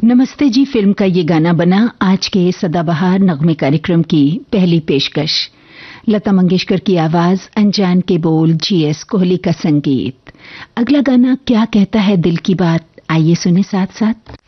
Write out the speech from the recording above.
नमस्ते जी फिल्म का ये गाना बना आज के सदाबहार नगमे कार्यक्रम की पहली पेशकश। लता मंगेशकर की आवाज, अनजान के बोल, जीएस कोहली का संगीत। अगला गाना क्या कहता है दिल की बात, आइए सुने साथ साथ।